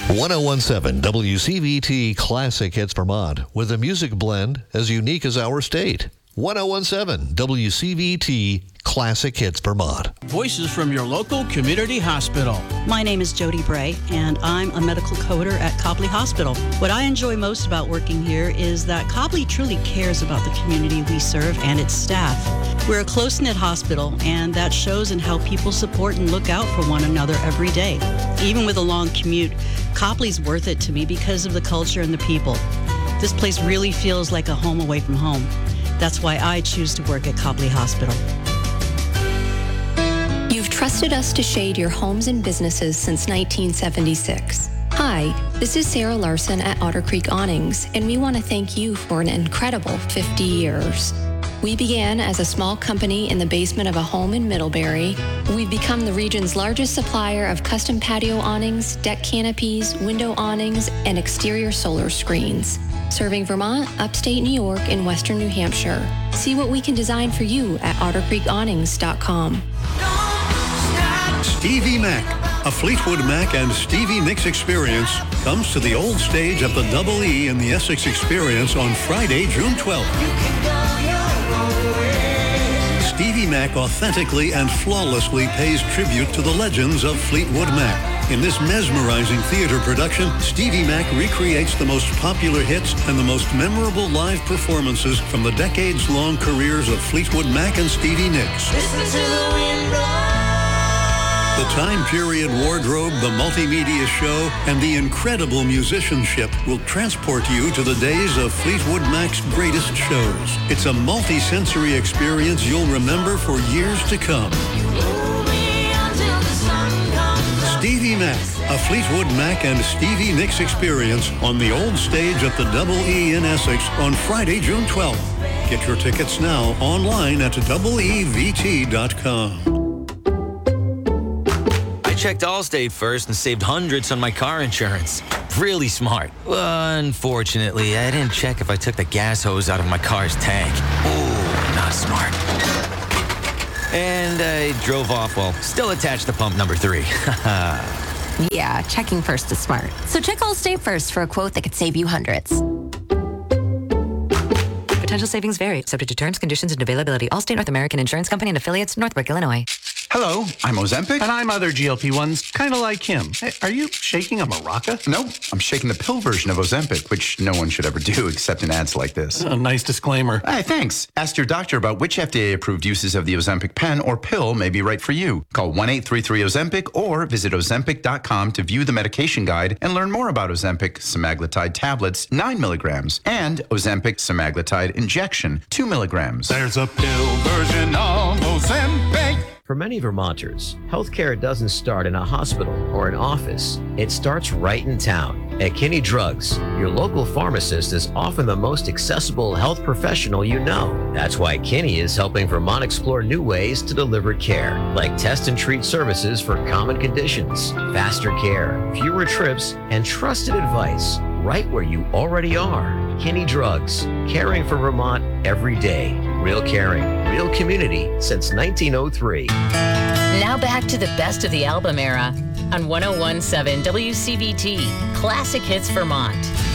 1017 WCVT Classic Hits Vermont, with a music blend as unique as our state. 1017 WCVT Classic Hits Vermont. Voices from your local community hospital. My name is Jody Bray, and I'm a medical coder at Copley Hospital. What I enjoy most about working here is that Copley truly cares about the community we serve and its staff. We're a close-knit hospital, and that shows in how people support and look out for one another every day. Even with a long commute, Copley's worth it to me because of the culture and the people. This place really feels like a home away from home. That's why I choose to work at Copley Hospital. You've trusted us to shade your homes and businesses since 1976. Hi, this is Sarah Larson at Otter Creek Awnings, and we want to thank you for an incredible 50 years. We began as a small company in the basement of a home in Middlebury. We've become the region's largest supplier of custom patio awnings, deck canopies, window awnings, and exterior solar screens. Serving Vermont, upstate New York, and western New Hampshire. See what we can design for you at ottercreekawnings.com. Stevie Mac, a Fleetwood Mac and Stevie Nicks experience, comes to the old stage of the Double E in the Essex Experience on Friday, June 12th. Stevie Mac authentically and flawlessly pays tribute to the legends of Fleetwood Mac. In this mesmerizing theater production, Stevie Mac recreates the most popular hits and the most memorable live performances from the decades-long careers of Fleetwood Mac and Stevie Nicks. The time period wardrobe, the multimedia show, and the incredible musicianship will transport you to the days of Fleetwood Mac's greatest shows. It's a multi-sensory experience you'll remember for years to come. Stevie Mac, a Fleetwood Mac and Stevie Nicks experience on the old stage at the Double E in Essex on Friday, June 12th. Get your tickets now online at EVT.com. I checked Allstate first and saved hundreds on my car insurance. Really smart. Unfortunately, I didn't check if I took the gas hose out of my car's tank. Ooh, not smart. And I drove off while still attached to pump number 3. Yeah, checking first is smart. So check Allstate first for a quote that could save you hundreds. Potential savings vary, subject to terms, conditions, and availability. Allstate North American Insurance Company and affiliates, Northbrook, Illinois. Hello, I'm Ozempic. And I'm other GLP-1s, kind of like him. Hey, are you shaking a maraca? No, I'm shaking the pill version of Ozempic, which no one should ever do except in ads like this. A nice disclaimer. Hey, thanks. Ask your doctor about which FDA-approved uses of the Ozempic pen or pill may be right for you. Call 1-833-OZEMPIC or visit Ozempic.com to view the medication guide and learn more about Ozempic semaglutide tablets, 9 milligrams, and Ozempic semaglutide injection, 2 milligrams. There's a pill version of Ozempic. For many Vermonters, healthcare doesn't start in a hospital or an office. It starts right in town. At Kinney Drugs, your local pharmacist is often the most accessible health professional you know. That's why Kinney is helping Vermont explore new ways to deliver care, like test and treat services for common conditions, faster care, fewer trips, and trusted advice right where you already are. Kinney Drugs, caring for Vermont every day. Real caring, real community since 1903. Now back to the best of the album era on 1017 WCVT Classic Hits Vermont.